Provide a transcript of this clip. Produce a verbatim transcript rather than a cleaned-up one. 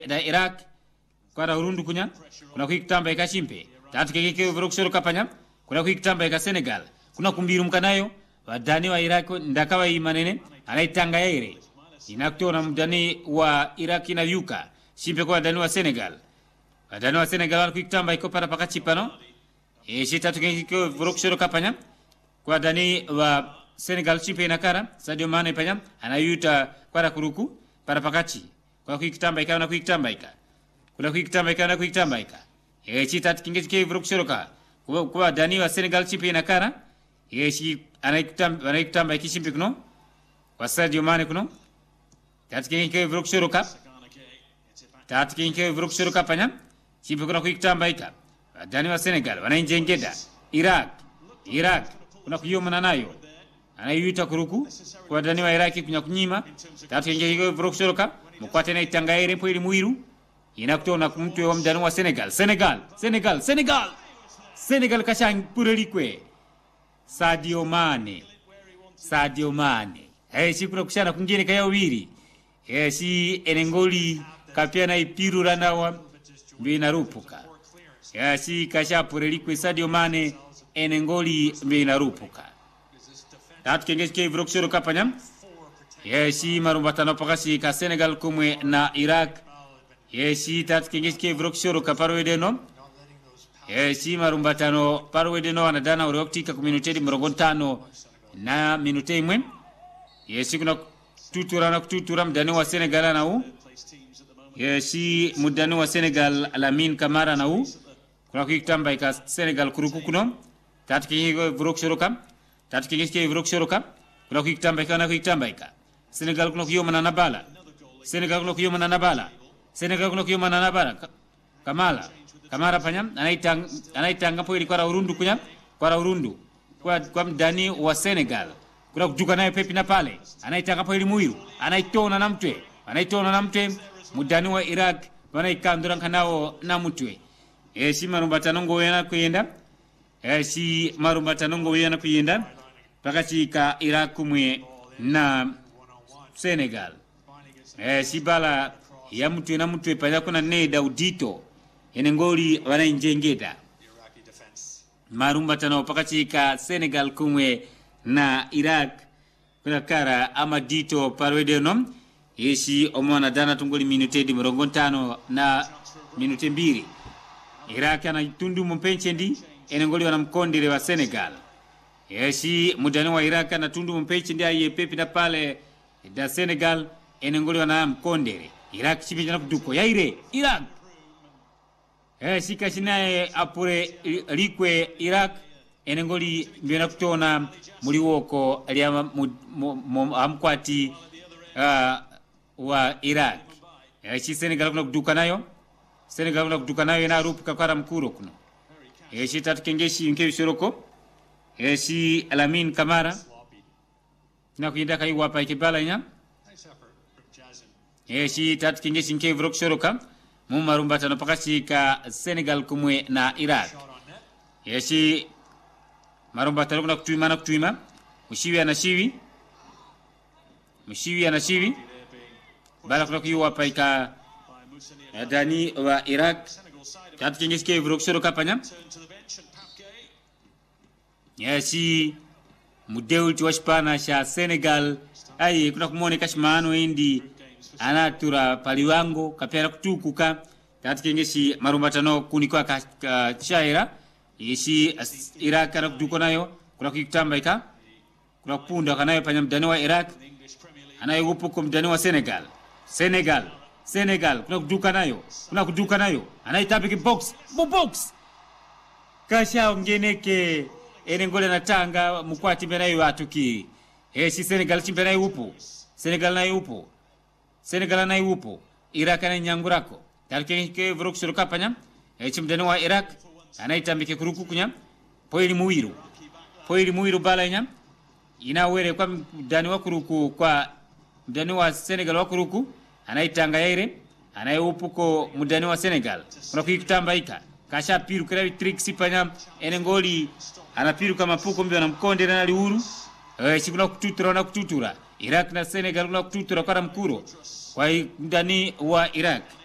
da Iraq kwa urundu kunya kuna kuikitamba ikashimpe tatu kengeke vrokshoro kapanya kuna kuikitamba ika Senegal kuna kumbiru mkanayo wadani wa Iraq ndakawa imanene anaitanga yaire inakutona mdani wa Iraq na yuka shimpe kwa wadani wa Senegal wadani wa Senegal wana kuikitamba iko para pakachi pano e shi tatu kengeke vrokshoro kapanya kwa wadani wa Senegal shimpe inakara Sadio Mane panya anayuta kwa kuruku para pakachi kwa kuikitamba ika na kuikitamba ika kuna kuikitamba ika na kuikitamba ika e shi tatu kengeke vrokshoro ka kwa kwa wadani wa Senegal shimpe inakara e shi anaikitamba anaikitamba ikishimpe kuno kwa Sadio Mane kuno tatu kengeke vrokshoro ka tatu kengeke vrokshoro ka panya shimpe kuna kuikitamba ika wadani wa Senegal wanainjengeda Iraq Iraq kuna kuyoma nayo anayuita kuruku kwa wadani wa Iraq kunya kunyima tatu kengeke vrokshoro ka mukwate na itangaire po ili muiru inakutona kumtu wa mdani wa Senegal Senegal Senegal Senegal Senegal kashang purelikwe Sadio Mane Sadio Mane eh si kuna kushana kungine kaya ubiri eh si enengoli kapia na ipiru ranawa mbina rupuka eh si kasha purelikwe Sadio Mane enengoli mbina rupuka tatu kengeke vrokshoro kapanyam eh si marumbatano pakasi ka Senegal kumwe na Iraq eh si tatu kengeke vrokshoro kaparwedeno eh si marumbatano parwedeno anadana uroktika ku minutedi mrogontano na minute imwe eh si kuna tutura na kututura mdani wa Senegal na u eh si mudani wa Senegal Lamine Camara na u kuna kuitamba ika Senegal kuruku kuno tatu kengeke vrokshoro kam tatu kengeke vrokshoro kam kuna kuitamba ika na kuitamba ika Senegal kuna kuyoma na nabala Senegal kuna kuyoma na nabala Senegal kuna kuyoma na nabala Kamala Kamara panyam anaitanga anaitanga po ilikuwa urundu kunya kwa urundu kwa kwa mdani wa Senegal kuna kujuka naye pepi na pale anaitanga po ilimuiru anaitona na mtwe anaitona na mtwe mudani wa Iraq wanaikandura kanao na mtwe eh si marumbata nongo yana kuyenda eh si marumbata nongo yana kuyenda pakati ka Iraq kumwe na Senegal eh si bala ya mtwe na mtwe panya kuna ne Daudito enengoli wanainjengeda marumba tano pakati ka Senegal kumwe na Iraq kuna kara Amadito parwedenom yeshi omwana dana tungoli minute di mrongontano na minute mbili Iraq ana tundu mpenchendi enengoli wanamkondire wa Senegal yeshi mudani wa Iraq ana tundu mpenchendi aye pepi na pale da Senegal enengoli wanamkondire Iraq chipinja na kuduko yaire Iraq eh sika shinae apure likwe Iraq enengoli mbena kutona muliwoko aliya amkwati uh, wa Iraq eh si Senegal kuna kuduka nayo Senegal kuna kuduka nayo na rupuka kwa mkuro kuno eh si tatu kengeshi nke shoroko eh si Lamine Camara na kuinda kai wapa ikibala nya eh si tatu kengeshi nke vrokshoroka mumarumbata no pakasi ka Senegal kumwe na Iraq yeshi marumbata kuna kutuima na kutuima mushiwi anashiwi mushiwi anashiwi bala kuna kuiwa paika dani wa Iraq tatu kingiske vrokshoro kapanya yeshi mudeul tuwashpana sha Senegal ai kuna kumone kashmano indi anatura paliwango kapera kutukuka tatu kengeshi marumbatano kunikwa ka, ka chaira yeshi Iraq kana kutuko nayo kuna kutamba ika kuna punda kanayo panya mdani wa Iraq anayo upuko mdani wa Senegal Senegal Senegal kuna kutuka nayo kuna kutuka nayo anaitapi box box kasha ngeneke enengole na tanga mukwati benayo atuki yeshi Senegal chimbenayo upo Senegal nayo upo Senegal na yupo Iraq na nyangurako talike vrokshoro kapanya echi mdani wa Iraq anaitambike kuruku kunya poili muwiru poili muwiru bala nya inawere kwa mdani wa kuruku kwa mdani wa Senegal wa kuruku anaitanga yaire anayupuko mdani wa Senegal kuna kuitamba ika kasha piru kila tricks panya enengoli anapiru kama puko mbio na mkonde na liuru echi kuna kututura na kututura Iraq na Senegal kuna kututura kwa mkuro kwa ndani wa Iraq